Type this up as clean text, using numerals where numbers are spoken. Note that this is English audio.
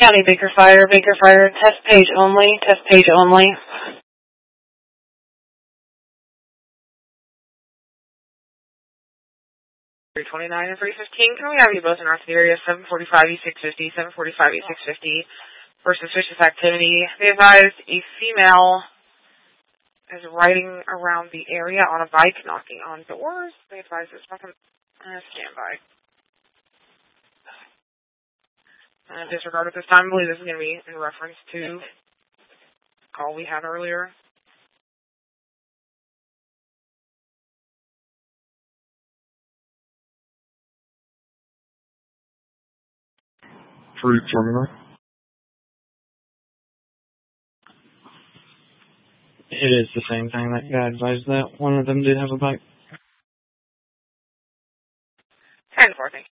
County Baker Fire, test page only, 329 and 315, can we have you both in our area, 745 E650, 745 E650 for suspicious activity? They advised a female is riding around the area on a bike, knocking on doors. They advised it's fucking standby. Disregard at this time. I believe this is going to be in reference to the call we had earlier. It is the same thing. That guy advised that one of them did have a bike. 10-4, thank you.